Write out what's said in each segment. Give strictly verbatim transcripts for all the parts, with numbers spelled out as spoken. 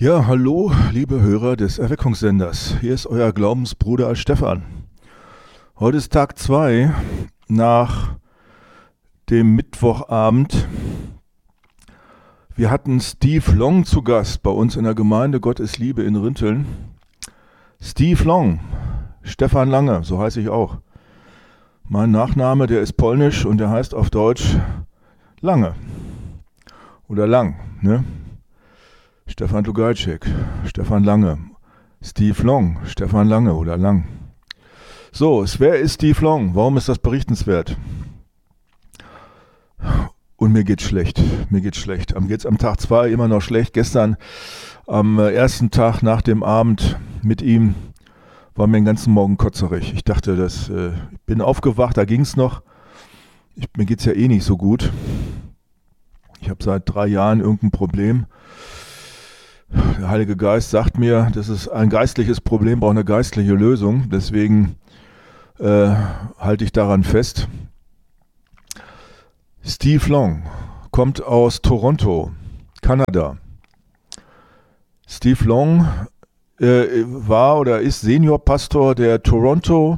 Ja, hallo, liebe Hörer des Erweckungssenders. Hier ist euer Glaubensbruder Stefan. Heute ist Tag zwei nach dem Mittwochabend. Wir hatten Steve Long zu Gast bei uns in der Gemeinde Gott ist Liebe in Rinteln. Steve Long, Stefan Lange, so heiße ich auch. Mein Nachname, der ist polnisch und der heißt auf Deutsch Lange oder Lang, ne? Stefan Tugajczyk, Stefan Lange, Steve Long, Stefan Lange oder Lang. So, wer ist Steve Long? Warum ist das berichtenswert? Und mir geht's schlecht, mir geht's schlecht. Mir geht's am Tag zwei immer noch schlecht. Gestern am ersten Tag nach dem Abend mit ihm war mir den ganzen Morgen kotzerig. Ich dachte, das, äh, ich bin aufgewacht, da ging's noch. Ich, mir geht's ja eh nicht so gut. Ich habe seit drei Jahren irgendein Problem. Der Heilige Geist sagt mir, das ist ein geistliches Problem, braucht eine geistliche Lösung. Deswegen äh, halte ich daran fest. Steve Long kommt aus Toronto, Kanada. Steve Long äh, war oder ist Seniorpastor der Toronto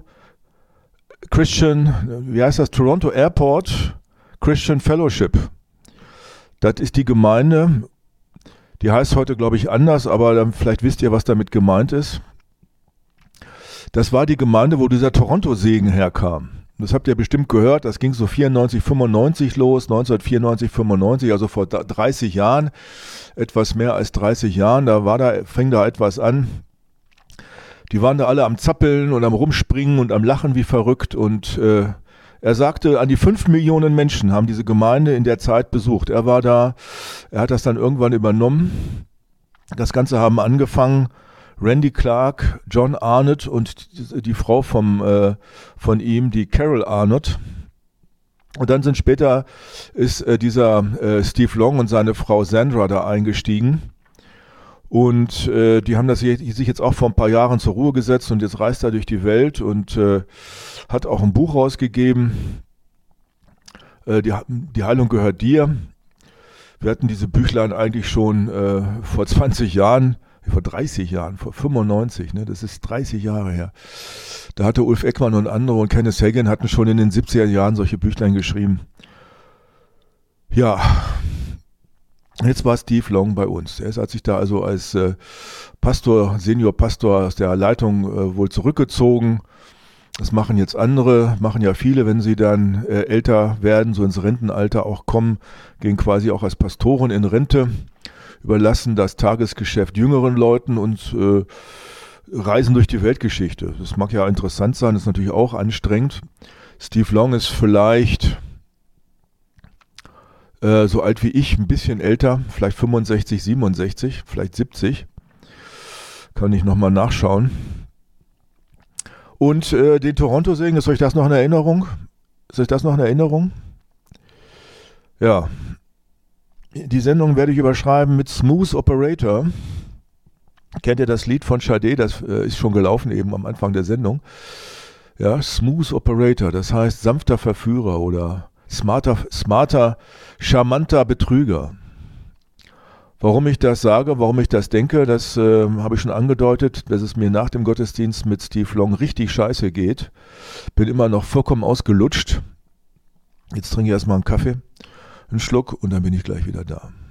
Christian, wie heißt das, Toronto Airport Christian Fellowship. Das ist die Gemeinde. Die heißt heute, glaube ich, anders, aber dann vielleicht wisst ihr, was damit gemeint ist. Das war die Gemeinde, wo dieser Toronto-Segen herkam. Das habt ihr bestimmt gehört, das ging so vierundneunzig, fünfundneunzig los, neunzehnhundertvierundneunzig, fünfundneunzig, also vor dreißig Jahren, etwas mehr als dreißig Jahren, da war da, fing da etwas an. Die waren da alle am Zappeln und am Rumspringen und am Lachen wie verrückt und äh, er sagte, an die fünf Millionen Menschen haben diese Gemeinde in der Zeit besucht. Er war da, er hat das dann irgendwann übernommen. Das Ganze haben angefangen Randy Clark, John Arnott und die, die Frau vom, äh, von ihm, die Carol Arnott. Und dann sind später, ist äh, dieser äh, Steve Long und seine Frau Sandra da eingestiegen. Und äh, die haben das sich jetzt auch vor ein paar Jahren zur Ruhe gesetzt und jetzt reist er durch die Welt und äh, hat auch ein Buch rausgegeben. Äh, die, die Heilung gehört dir. Wir hatten diese Büchlein eigentlich schon äh, vor zwanzig Jahren, vor dreißig Jahren, vor fünfundneunzig, ne? Das ist dreißig Jahre her. Da hatte Ulf Eckmann und andere und Kenneth Hagin hatten schon in den siebziger Jahren solche Büchlein geschrieben. Ja. Jetzt war Steve Long bei uns. Er hat sich da also als äh, Pastor, Seniorpastor aus der Leitung äh, wohl zurückgezogen. Das machen jetzt andere, machen ja viele, wenn sie dann äh, älter werden, so ins Rentenalter auch kommen, gehen quasi auch als Pastoren in Rente, überlassen das Tagesgeschäft jüngeren Leuten und äh, reisen durch die Weltgeschichte. Das mag ja interessant sein, ist natürlich auch anstrengend. Steve Long ist vielleicht so alt wie ich, ein bisschen älter, vielleicht fünfundsechzig, siebenundsechzig, vielleicht siebzig. Kann ich nochmal nachschauen. Und äh, den Toronto-Segen, ist euch das noch in Erinnerung? Ist euch das noch in Erinnerung? Ja. Die Sendung werde ich überschreiben mit Smooth Operator. Kennt ihr das Lied von Sade? Das äh, ist schon gelaufen eben am Anfang der Sendung. Ja, Smooth Operator, das heißt sanfter Verführer oder Smarter, smarter, charmanter Betrüger. Warum ich das sage, warum ich das denke, das äh, habe ich schon angedeutet, dass es mir nach dem Gottesdienst mit Steve Long richtig scheiße geht. Bin immer noch vollkommen ausgelutscht. Jetzt trinke ich erstmal einen Kaffee, einen Schluck und dann bin ich gleich wieder da.